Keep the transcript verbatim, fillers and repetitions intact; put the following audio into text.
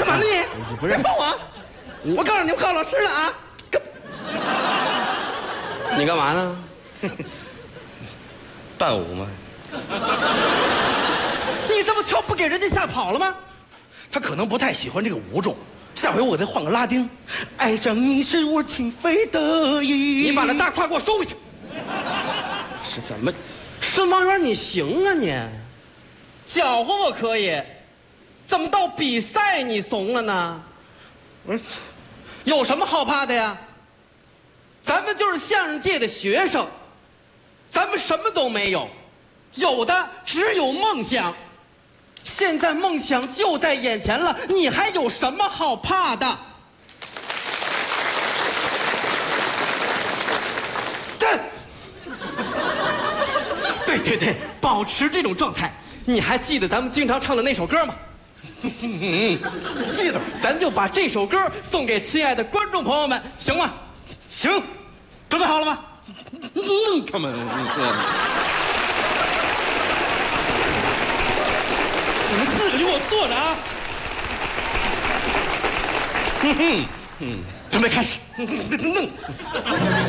嘛呢你？ 不是别碰我！我告诉你们，告诉老师了啊！ 你干嘛呢？ 伴舞吗？ 你这么跳不给人家吓跑了吗？ 他可能不太喜欢这个舞种，下回我给他换个拉丁。爱上你是我情非得已。 你把那大胯给我收回去。是怎么？申王元，你行啊你？搅和我可以，怎么到比赛你怂了呢？ 嗯， 有什么好怕的呀？咱们就是相声界的学生，咱们什么都没有，有的只有梦想。现在梦想就在眼前了，你还有什么好怕的？ 站！ 对对对，保持这种状态。你还记得咱们经常唱的那首歌吗？ 嗯，记得。 咱就把这首歌送给亲爱的观众朋友们，行吗？ 行， 准备好了吗？ 嗯，他们，你们四个给我坐着啊！嗯哼， 准备开始。 弄。